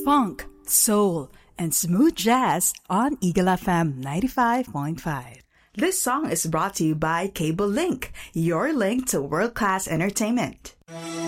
funk, soul, and smooth jazz on Eagle FM 95.5. This song is brought to you by Cable Link, your link to world-class entertainment.